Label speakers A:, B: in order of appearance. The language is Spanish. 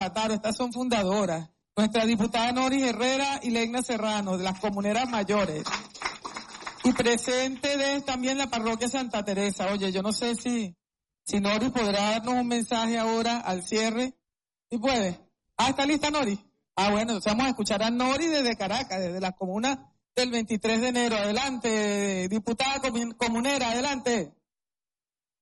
A: Taro, estas son fundadoras. Nuestra diputada Noris Herrera y Legna Serrano, de las comuneras mayores. Y presente también la parroquia Santa Teresa. Oye, yo no sé si Noris podrá darnos un mensaje ahora al cierre. ¿Sí puede? ¿Está lista Noris? Bueno, entonces vamos a escuchar a Noris desde Caracas, desde la comuna del 23 de enero. Adelante, diputada comunera, adelante.